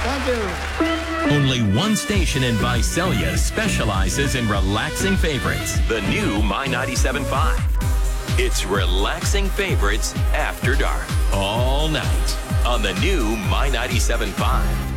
Thank you. Only one station in Visalia specializes in relaxing favorites. The new My 97.5. It's relaxing favorites after dark. All night on the new My 97.5.